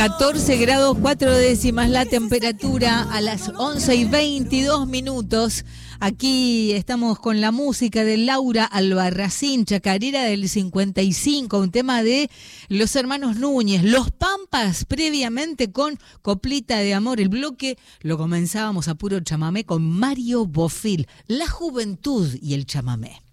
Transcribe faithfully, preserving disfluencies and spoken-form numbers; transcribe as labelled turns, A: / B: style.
A: catorce grados cuatro décimas la temperatura a las once y veintidós minutos. Aquí estamos con la música de Laura Albarracín, Chacarera del cincuenta y cinco, un tema de los hermanos Núñez, Los Pampas, previamente con Coplita de Amor. El bloque lo comenzábamos a puro chamamé con Mario Bofill, la juventud y el chamamé.